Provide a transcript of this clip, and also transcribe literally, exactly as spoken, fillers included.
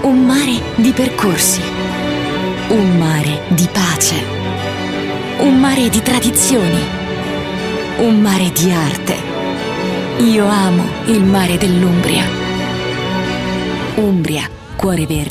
Un mare di percorsi. Un mare di pace. Un mare di tradizioni. Un mare di arte. Io amo il mare dell'Umbria. Umbria, cuore verde.